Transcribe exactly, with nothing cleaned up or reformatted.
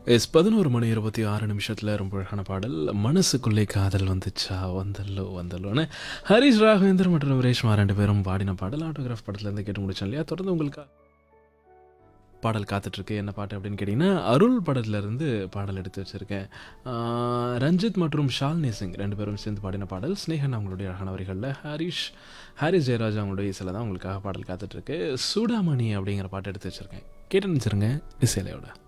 S பதினொரு மணி இருபத்தி ஆறு நிமிஷத்தில் ரொம்ப அழகான பாடல் மனசுக்குள்ளே காதல் வந்துச்சா வந்தல்லோ வந்தல்லோன்னு ஹரிஷ் ராகவேந்தர் மற்றும் ரேஷ்மா ரெண்டு பேரும் பாடின பாடல் ஆட்டோகிராஃப் படத்துலேருந்து கேட்டு முடிச்சோம் இல்லையா. தொடர்ந்து உங்களுக்கு பாடல் காத்துட்ருக்கு. என்ன பாட்டு அப்படின்னு கேட்டிங்கன்னா அருள் படத்துலேருந்து பாடல் எடுத்து வச்சுருக்கேன். ரஞ்சித் மற்றும் ஷால்னி சிங் ரெண்டு பேரும் சேர்ந்து பாடின பாடல். ஸ்னேகன் அவங்களுடைய அழகான வரிகளில் ஹரிஷ் ஹாரிஸ் ஜெயராஜ் அவங்களுடைய இசையில் தான் உங்களுக்காக பாடல் காத்துட்ருக்கு. சூடாமணி அப்படிங்கிற பாட்டு எடுத்து வச்சுருக்கேன். கேட்டு நினச்சிருங்க இசையிலையோட.